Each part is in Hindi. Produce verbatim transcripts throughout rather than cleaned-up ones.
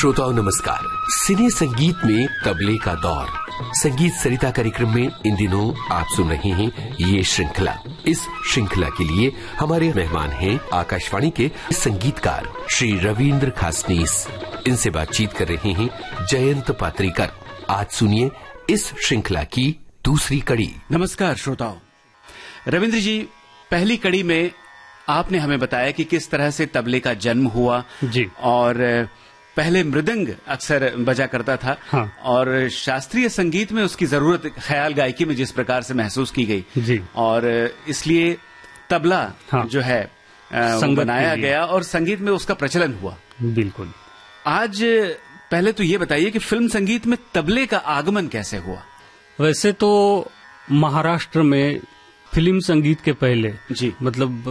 श्रोताओं नमस्कार। सिने संगीत में तबले का दौर संगीत सरिता कार्यक्रम में इन दिनों आप सुन रहे हैं ये श्रृंखला। इस श्रृंखला के लिए हमारे मेहमान हैं आकाशवाणी के संगीतकार श्री रविंद्र खासनीस। इनसे बातचीत कर रहे हैं जयंत पात्रीकर। आज सुनिए इस श्रृंखला की दूसरी कड़ी। नमस्कार श्रोताओं। रविंद्र जी, पहली कड़ी में आपने हमें बताया कि किस तरह से तबले का जन्म हुआ जी। और पहले मृदंग अक्सर बजा करता था। हाँ। और शास्त्रीय संगीत में उसकी जरूरत ख्याल गायकी में जिस प्रकार से महसूस की गई जी। और इसलिए तबला हाँ। जो है बनाया गया और संगीत में उसका प्रचलन हुआ। बिल्कुल। आज पहले तो ये बताइए कि फिल्म संगीत में तबले का आगमन कैसे हुआ? वैसे तो महाराष्ट्र में फिल्म संगीत के पहले जी मतलब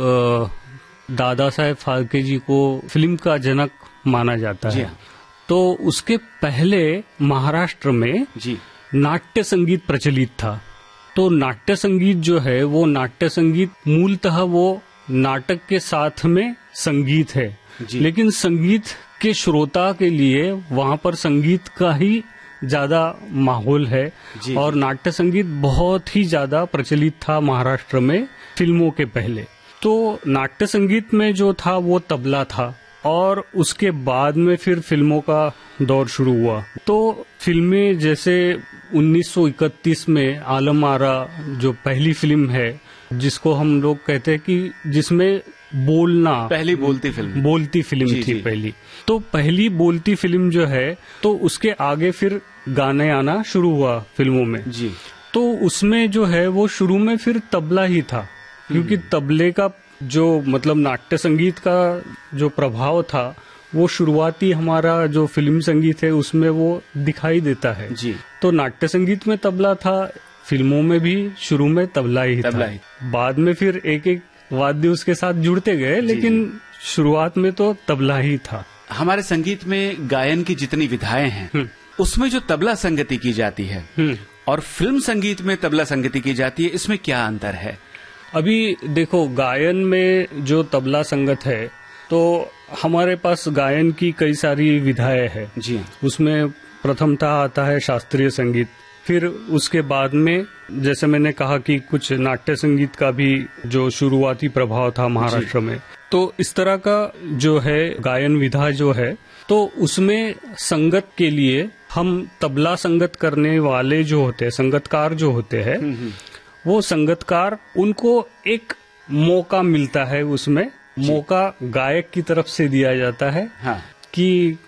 दादा साहेब फाल्के जी को फिल्म का जनक माना जाता है। तो उसके पहले महाराष्ट्र में जी नाट्य संगीत प्रचलित था। तो नाट्य संगीत जो है वो नाट्य संगीत मूलतः वो नाटक के साथ में संगीत है, लेकिन संगीत के श्रोता के लिए वहाँ पर संगीत का ही ज्यादा माहौल है और नाट्य संगीत बहुत ही ज्यादा प्रचलित था महाराष्ट्र में फिल्मों के पहले। तो नाट्य संगीत में जो था वो तबला था और उसके बाद में फिर फिल्मों का दौर शुरू हुआ। तो फिल्में जैसे उन्नीस सौ इकतीस में आलम आरा जो पहली फिल्म है, जिसको हम लोग कहते हैं कि जिसमें बोलना, पहली बोलती फिल्म बोलती फिल्म जी, थी जी। पहली। तो पहली बोलती फिल्म जो है तो उसके आगे फिर गाने आना शुरू हुआ फिल्मों में जी। तो उसमें जो है वो शुरू में फिर तबला ही था, क्योंकि तबले का जो मतलब नाट्य संगीत का जो प्रभाव था वो शुरुआती हमारा जो फिल्म संगीत है उसमें वो दिखाई देता है जी। तो नाट्य संगीत में तबला था, फिल्मों में भी शुरू में तबला ही तबला था ही। बाद में फिर एक एक वाद्य उसके साथ जुड़ते गए, लेकिन शुरुआत में तो तबला ही था। हमारे संगीत में गायन की जितनी विधाएं हैं उसमें जो तबला संगति की जाती है और फिल्म संगीत में तबला संगति की जाती है, इसमें क्या अंतर है? अभी देखो, गायन में जो तबला संगत है तो हमारे पास गायन की कई सारी विधाएं हैं जी। उसमें प्रथमतः आता है शास्त्रीय संगीत, फिर उसके बाद में जैसे मैंने कहा कि कुछ नाट्य संगीत का भी जो शुरुआती प्रभाव था महाराष्ट्र में। तो इस तरह का जो है गायन विधा जो है तो उसमें संगत के लिए हम तबला संगत करने वाले जो होते हैं, संगतकार जो होते हैं, वो संगतकार उनको एक मौका मिलता है, उसमें मौका गायक की तरफ से दिया जाता है। हाँ। कि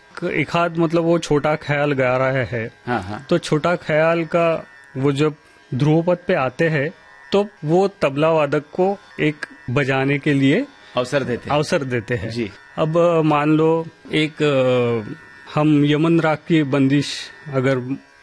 एक आध मतलब वो छोटा ख्याल गा रहा है। हाँ हाँ। तो छोटा ख्याल का वो जब ध्रुवपद पे आते हैं तो वो तबला वादक को एक बजाने के लिए अवसर देते हैं। अवसर देते हैं जी। अब मान लो एक हम यमन राग की बंदिश अगर